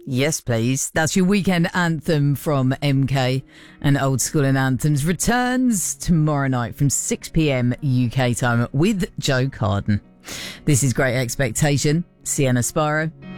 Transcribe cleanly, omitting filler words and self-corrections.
Yes, please. That's your weekend anthem from MK, and Old School and Anthems returns tomorrow night from 6 p.m. UK time with Joe Carden. This is Great Expectation, Sienna Sparrow.